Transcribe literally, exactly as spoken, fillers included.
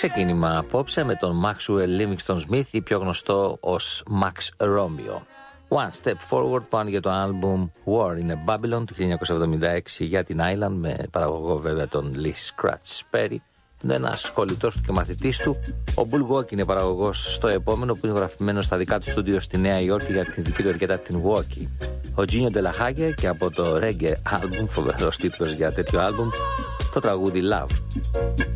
Ξεκίνημα απόψε με τον Maxwell Livingston Smith ή πιο γνωστό ως Max Romeo. One Step Forward, πάνω για το άλμπουμ War in a Babylon του χίλια εννιακόσια εβδομήντα έξι για την Island, με παραγωγό βέβαια τον Lee Scratch Perry. Είναι ένας κολλητός του και μαθητής του. Ο Bull Walk είναι παραγωγός στο επόμενο, που είναι γραφημένο στα δικά του στούντιο στη Νέα Υόρκη για την δική του αρκετά την Walkie. Ο Gino De La Hague, και από το Reggae Album, φοβερός τίτλος για τέτοιο άλμπουμ, το τραγούδι Love.